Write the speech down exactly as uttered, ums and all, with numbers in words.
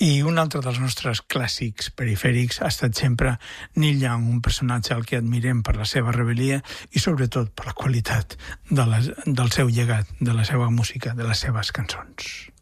I un altre dels nostres clàssics perifèrics ha estat sempre Neil Young, un personatge al que admirem per la seva rebel·lia i sobretot per la qualitat de la, del seu llegat, de la seva música, de les seves cançons.